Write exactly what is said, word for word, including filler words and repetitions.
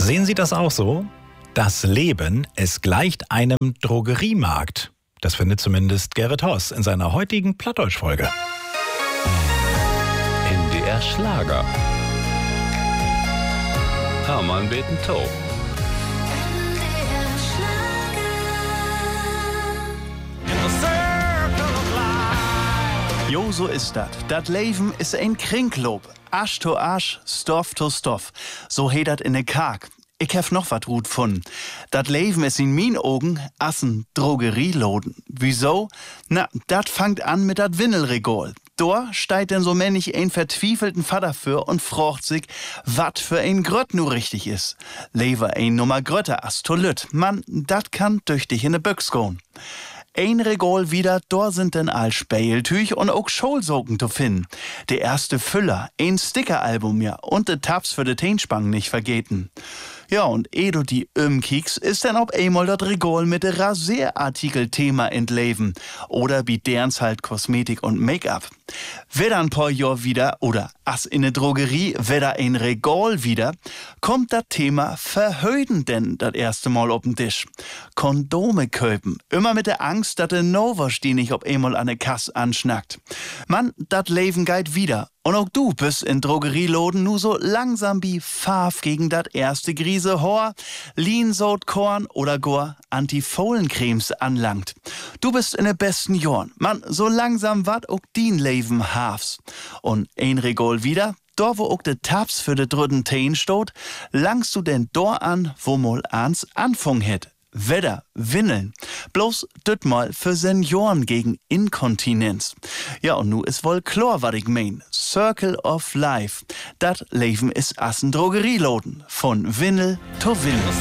Sehen Sie das auch so? Das Leben, es gleicht einem Drogeriemarkt. Das findet zumindest Gerrit Hoss in seiner heutigen Plattdeutsch-Folge. N D R Schlager. Hermann beten Tau. Jo, so ist dat. Dat Leben is ein Kringlob. Asch to Asch, Stoff to Stoff. So he dat in ne Kark. Ich hef noch wat gut von. Dat Leben is in min Augen assen Drogerieloden. Wieso? Na, dat fangt an mit dat Windelregol. Da steigt denn so männlich ein vertwiefelten Vater für und frocht sich, wat für ein Grött nu richtig is. Lever ein Nummer Grötter as to Lütt. Mann, dat kann durch dich in ne Büchs gehen. Ein Regol wieder, da sind denn all Späeltüch und auch Scholsocken zu finden. Der erste Füller, ein Stickeralbum ja und de Tabs für de Teenspang nicht vergeten. Ja, und eh du die umkiekst, ist dann ob einmal dat Regol mit de Rasierartikel-Thema entleben. Oder wie derns halt Kosmetik und Make-up. Wieder ein paar Jahr wieder, oder as in ne Drogerie, wieder ein Regol wieder, kommt dat Thema Verhöden denn dat erste Mal op'n Tisch. Kondome köpen, immer mit der Angst, dat de Novas die nicht ob einmal an ne Kass anschnackt. Mann, dat Leben geht wieder. Und auch du bist in Drogerieloden nu so langsam wie Pfaff gegen dat erste Grise Hor, Lean-Sod Korn oder Gor Antifohlencremes anlangt. Du bist in de besten Jorn. Mann, so langsam wat auch din Leben hafs. Und ein Regol wieder, da wo auch de Tabs für de drütten Teen stot, langst du denn dor an, wo mol ans Anfang het. Wedder, Windeln. Bloß düt mal für Senioren gegen Inkontinenz. Ja, und nu is wohl klar, wat ich mein. Circle of Life. Dat Leben is assen Drogerieloden. Von Windel to Windel.